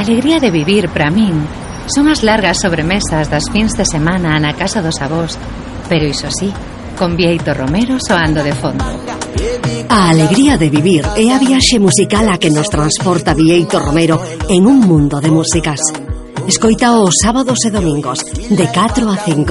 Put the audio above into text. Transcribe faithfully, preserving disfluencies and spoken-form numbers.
alegría de vivir para min son as largas sobremesas das fins de semana na casa dos avós, pero iso sí, con Bieito Romero soando de fondo. A alegría de vivir é a viaxe musical a que nos transporta Bieito Romero en un mundo de músicas. Escoita os sábados e domingos de catro a cinco